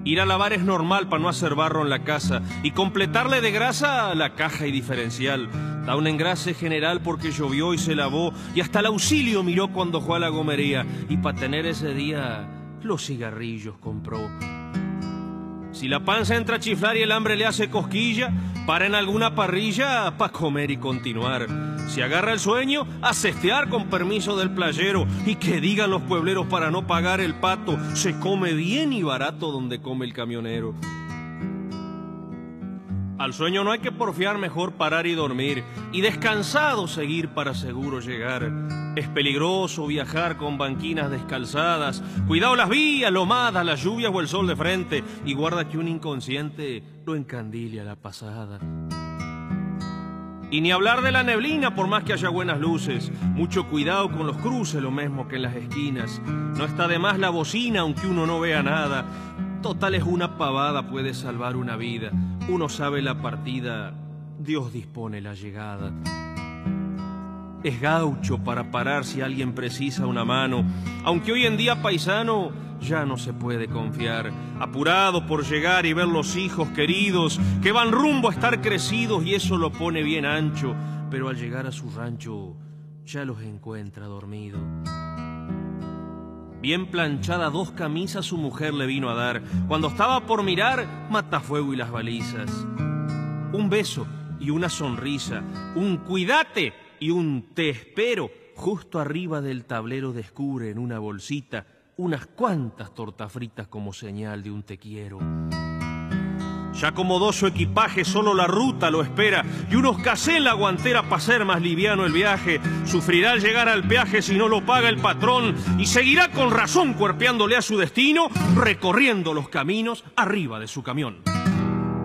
Ir a lavar es normal para no hacer barro en la casa y completarle de grasa la caja y diferencial. Da un engrase general porque llovió y se lavó y hasta el auxilio miró cuando fue a la gomería y para tener ese día los cigarrillos compró. Si la panza entra a chiflar y el hambre le hace cosquilla, para en alguna parrilla pa' comer y continuar. Si agarra el sueño, a cestear con permiso del playero. Y que digan los puebleros para no pagar el pato, se come bien y barato donde come el camionero. Al sueño no hay que porfiar, mejor parar y dormir, y descansado seguir para seguro llegar. Es peligroso viajar con banquinas descalzadas, cuidado las vías, lomadas, las lluvias o el sol de frente, y guarda que un inconsciente lo encandile a la pasada. Y ni hablar de la neblina por más que haya buenas luces, mucho cuidado con los cruces, lo mismo que en las esquinas. No está de más la bocina aunque uno no vea nada. Total es una pavada, puede salvar una vida. Uno sabe la partida, Dios dispone la llegada. Es gaucho para parar si alguien precisa una mano, aunque hoy en día paisano ya no se puede confiar. Apurado por llegar y ver los hijos queridos que van rumbo a estar crecidos y eso lo pone bien ancho, pero al llegar a su rancho ya los encuentra dormidos. Bien planchada 2 camisas su mujer le vino a dar. Cuando estaba por mirar, matafuego y las balizas. Un beso y una sonrisa, un cuídate y un te espero. Justo arriba del tablero descubre en una bolsita unas cuantas tortas fritas como señal de un te quiero. Ya acomodó su equipaje, solo la ruta lo espera y unos casé en la guantera para hacer más liviano el viaje. Sufrirá al llegar al peaje si no lo paga el patrón y seguirá con razón cuerpeándole a su destino, recorriendo los caminos arriba de su camión.